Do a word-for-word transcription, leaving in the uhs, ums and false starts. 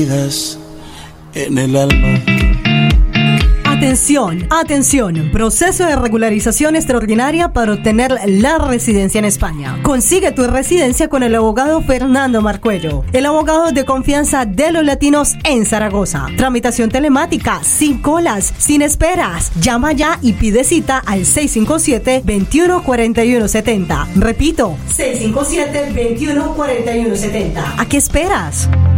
En el alma. Atención, atención, proceso de regularización extraordinaria para obtener la residencia en España. Consigue tu residencia con el abogado Fernando Marcuello, el abogado de confianza de los latinos en Zaragoza. Tramitación telemática, sin colas, sin esperas. Llama ya y pide cita al seis cinco siete, dos uno cuatro uno siete cero. Repito, seis cinco siete, dos uno cuatro uno siete cero. ¿A qué esperas?